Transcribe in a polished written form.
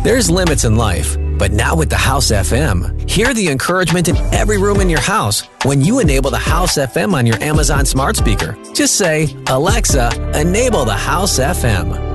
There's limits in life, but now with the House FM, hear the encouragement in every room in your house when you enable the House FM on your Amazon smart speaker. Just say, Alexa, enable the House FM.